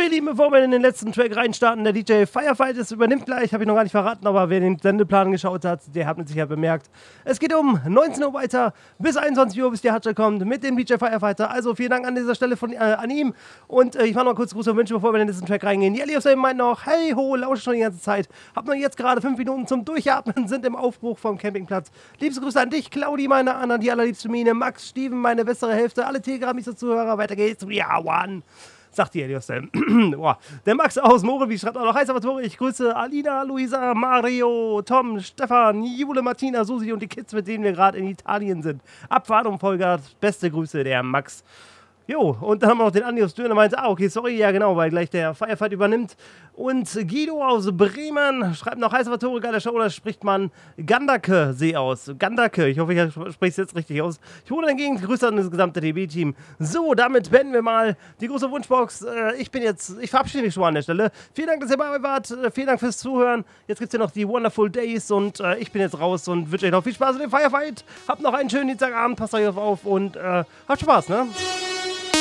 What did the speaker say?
ihr Lieben, bevor wir in den letzten Track reinstarten, der DJ Firefight übernimmt gleich, habe ich noch gar nicht verraten, aber wer den Sendeplan geschaut hat, der hat mit Sicherheit bemerkt. Es geht um 19 Uhr weiter, bis 21 Uhr, bis die Hatsche kommt, mit dem DJ Firefighter. Also vielen Dank an dieser Stelle an ihm. Und ich mache noch kurz Gruß und Wünsche, bevor wir in den nächsten Track reingehen. Die Elios meint noch, hey ho, lausche schon die ganze Zeit. Hab nur jetzt gerade 5 Minuten zum Durchatmen, sind im Aufbruch vom Campingplatz. Liebste Grüße an dich, Claudi, meine Anna, die allerliebste Mine, Max, Steven, meine bessere Hälfte, alle Telegram-Zuhörer, weiter geht's. Ja, one. Sagt die Elios. Der Max aus Morewi schreibt auch noch: Hi Salvatore, ich grüße Alina, Luisa, Mario, Tom, Stefan, Jule, Martina, Susi und die Kids, mit denen wir gerade in Italien sind. Abfahrt und Vollgas, beste Grüße, der Max. Jo, und dann haben wir noch den Andi aus Dürr, der meinte, okay, sorry, ja genau, weil gleich der Firefight übernimmt. Und Guido aus Bremen schreibt noch: Hi Salvatore, geile Show, da spricht man Gandake-See aus. Gandake, ich hoffe, ich spreche es jetzt richtig aus. Ich hole dagegen Grüße an das gesamte DB-Team. So, damit beenden wir mal die große Wunschbox. Ich verabschiede mich schon an der Stelle. Vielen Dank, dass ihr bei mir wart. Vielen Dank fürs Zuhören. Jetzt gibt es ja noch die Wonderful Days und ich bin jetzt raus und wünsche euch noch viel Spaß mit dem Firefight. Habt noch einen schönen Dienstagabend, passt euch auf und habt Spaß, ne?